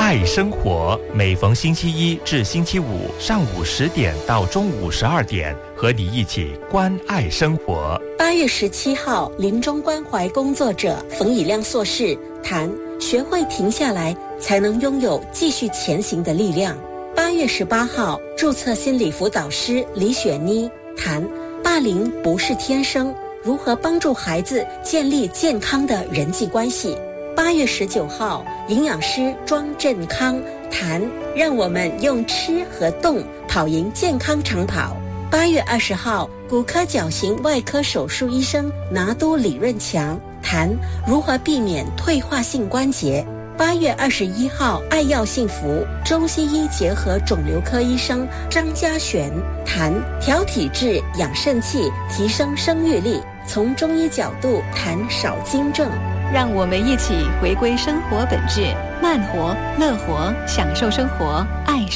爱生活，每逢星期一至星期五上午10点到中午12点，和你一起关爱生活。 8月17号，临终关怀工作者冯以亮硕士谈学会停下来，才能拥有继续前行的力量。8月18号，注册心理辅导师李雪妮谈霸凌不是天生，如何帮助孩子建立健康的人际关系。8月19号，营养师庄振康谈让我们用吃和动跑赢健康长跑。8月20号，骨科矫形外科手术医生拿督李润强谈如何避免退化性关节。8月21号，爱药幸福中西医结合肿瘤科医生张家璇谈调体质养肾气，提升生育力，从中医角度谈少精症。 让我们一起回归生活本质，慢活、乐活，享受生活，爱